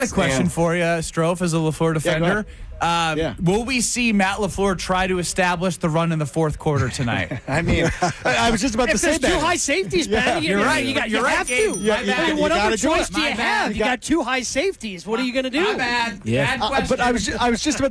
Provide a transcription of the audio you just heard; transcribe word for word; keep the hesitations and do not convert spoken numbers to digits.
A question for you, Strofe, as a LaFleur defender. Yeah, um, yeah. Will we see Matt LaFleur try to establish the run in the fourth quarter tonight? I mean, I was just about to If say there's two that. high safeties, Yeah. man, you, You're you- right. You, got, you You're right, have Gabe. to. My Yeah, bad. you what gotta other do choice it. do you My have? bad. You got two high safeties. What are you going to do? My bad. Yeah. Bad Uh, question. but I was, I was just about